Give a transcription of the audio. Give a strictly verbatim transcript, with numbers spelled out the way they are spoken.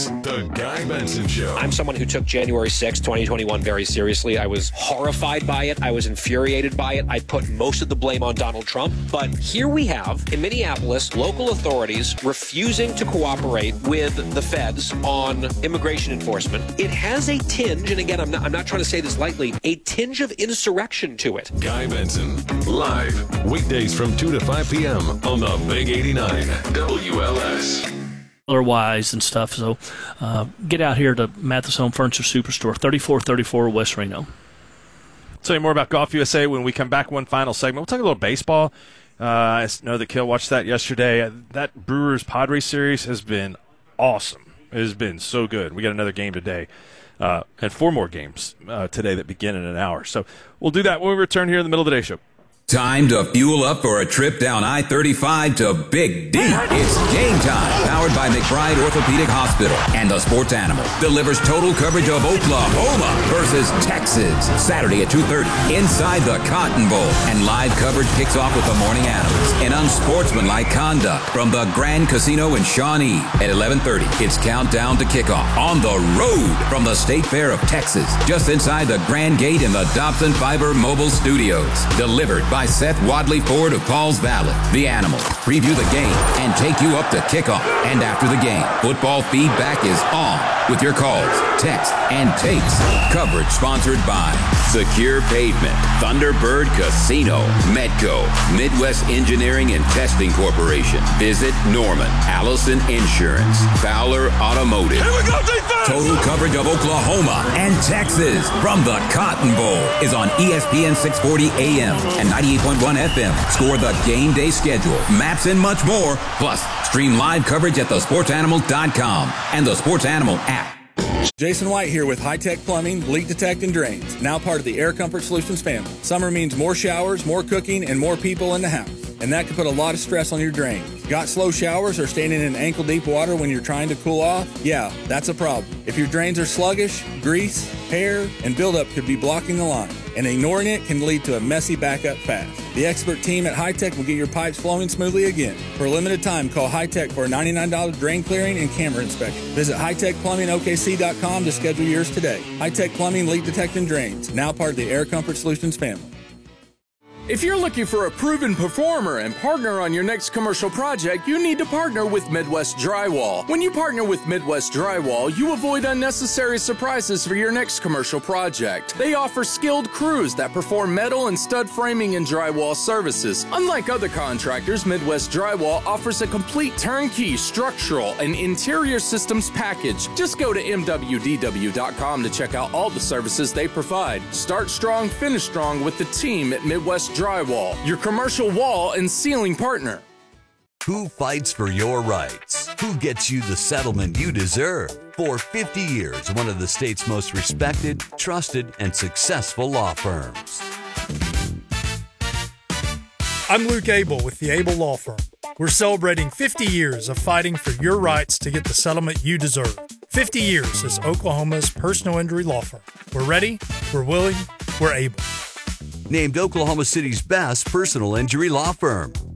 The Guy Benson Show. I'm someone who took January sixth, twenty twenty-one very seriously. I was horrified by it. I was infuriated by it. I put most of the blame on Donald Trump. But here we have, in Minneapolis, local authorities refusing to cooperate with the feds on immigration enforcement. It has a tinge, and again, I'm not, I'm not trying to say this lightly, a tinge of insurrection to it. Guy Benson, live, weekdays from two to five p.m. on the Big eighty-nine W L S. Wise and stuff, so uh, get out here to Mathis Home Furniture Superstore, thirty-four thirty-four West Reno. Tell you more about Golf U S A when we come back. One final segment. We'll talk a little baseball. Uh, I know that Kale watched that yesterday. That Brewers Padres series has been awesome. It has been so good. We got another game today, uh, and four more games uh, today that begin in an hour. So we'll do that when we return here in the middle of the day show. Time to fuel up for a trip down I thirty-five to Big D. It's game time, powered by McBride Orthopedic Hospital. And the Sports Animal delivers total coverage of Oklahoma versus Texas, Saturday at two thirty, inside the Cotton Bowl. And live coverage kicks off with the Morning Animals and unsportsmanlike conduct from the Grand Casino in Shawnee. At eleven thirty, it's countdown to kickoff on the road from the State Fair of Texas, just inside the Grand Gate in the Dobson Fiber Mobile Studios. Delivered by Seth Wadley Ford of Pauls Valley. The Animals preview the game and take you up to kickoff. And after the game, football feedback is on with your calls, texts, and takes. Coverage sponsored by Secure Pavement, Thunderbird Casino, Medco, Midwest Engineering and Testing Corporation. Visit Norman, Allison Insurance, Fowler Automotive. Here we go, defense! Total coverage of Oklahoma and Texas from the Cotton Bowl is on E S P N six forty A M and ninety-eight point one F M. Score the game day schedule, maps, and much more. Plus, stream live coverage at the sports animal dot com and the Sports Animal app. Jason White here with High Tech Plumbing, Leak Detect and Drains, now part of the Air Comfort Solutions family. Summer means more showers, more cooking, and more people in the house. And that can put a lot of stress on your drain. Got slow showers or standing in ankle-deep water when you're trying to cool off? Yeah, that's a problem. If your drains are sluggish, grease, hair, and buildup could be blocking the line. And ignoring it can lead to a messy backup fast. The expert team at High Tech will get your pipes flowing smoothly again. For a limited time, call High Tech for a ninety-nine dollars drain clearing and camera inspection. Visit high tech plumbing O K C dot com to schedule yours today. High Tech Plumbing, Leak Detect and Drains, now part of the Air Comfort Solutions family. If you're looking for a proven performer and partner on your next commercial project, you need to partner with Midwest Drywall. When you partner with Midwest Drywall, you avoid unnecessary surprises for your next commercial project. They offer skilled crews that perform metal and stud framing and drywall services. Unlike other contractors, Midwest Drywall offers a complete turnkey structural and interior systems package. Just go to M W D W dot com to check out all the services they provide. Start strong, finish strong with the team at Midwest Drywall, your commercial wall and ceiling partner. Who fights for your rights? Who gets you the settlement you deserve? For fifty years, one of the state's most respected, trusted, and successful law firms. I'm Luke Abel with the Abel Law Firm. We're celebrating fifty years of fighting for your rights to get the settlement you deserve. fifty years as Oklahoma's personal injury law firm. We're ready, we're willing, we're able. Named Oklahoma City's best personal injury law firm.